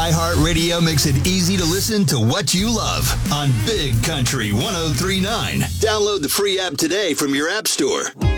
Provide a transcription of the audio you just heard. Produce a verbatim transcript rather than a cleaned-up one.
iHeartRadio makes it easy to listen to what you love on Big Country one oh three point nine. Download the free app today from your app store.